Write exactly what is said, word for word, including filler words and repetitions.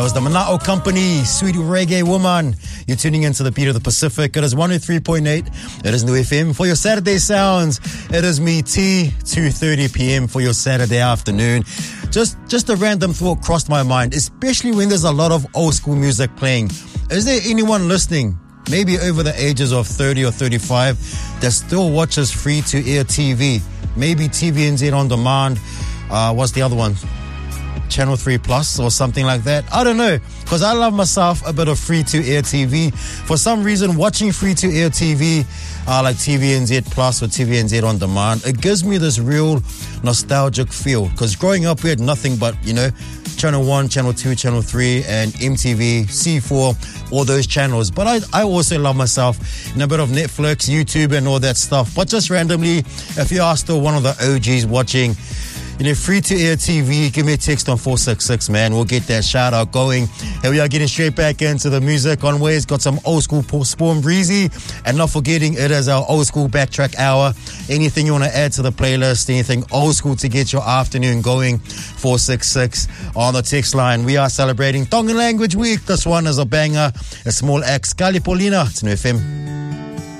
That was the Mana'o Company, Sweet Reggae Woman. You're tuning into the beat of the Pacific. It is one oh three point eight. It is New F M. For your Saturday sounds, it is me, T, two thirty p.m. for your Saturday afternoon. Just, just a random thought crossed my mind, especially when there's a lot of old school music playing. Is there anyone listening, maybe over the ages of thirty or thirty-five, that still watches free-to-air T V? Maybe T V N Z on demand. Uh, what's the other one? Channel three Plus or something like that. I don't know, because I love myself a bit of free-to-air T V. For some reason, watching free-to-air T V, uh, like T V N Z Plus or T V N Z on demand, it gives me this real nostalgic feel. Because growing up, we had nothing but, you know, Channel one, Channel two, Channel three, and M T V, C four, all those channels. But I, I also love myself in a bit of Netflix, YouTube, and all that stuff. But just randomly, if you are still one of the O Gs watching, you know, free-to-air T V, give me a text on four six six, man. We'll get that shout-out going. Here we are getting straight back into the music on Ways. Got some old-school Spawn Breezy. And not forgetting, it is our old-school backtrack hour. Anything you want to add to the playlist, anything old-school to get your afternoon going, four six six on the text line. We are celebrating Tongan Language Week. This one is a banger. A small X, Kalipolina. It's New F M.